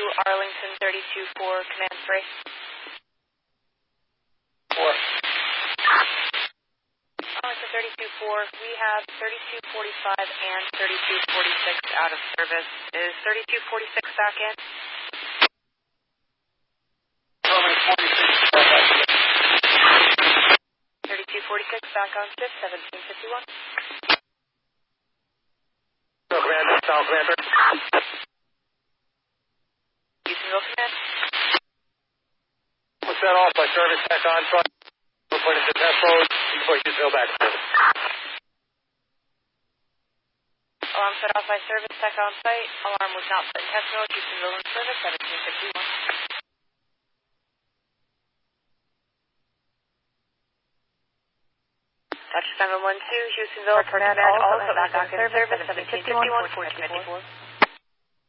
Arlington 32-4, command 3. 4. Arlington 32-4, we have 3245 and 3246 out of service. Is 3246 back in? 3246 back on shift, 1751. Commander, South Commander. Houstonville command. We'll set off by service tech on front. We're putting the test road before Houstonville back to service. Alarm set off by service tech on site. Alarm was not put in test mode. Houstonville in service, 1751. Touch 712, Houstonville, command also back on service, 1751, 1454.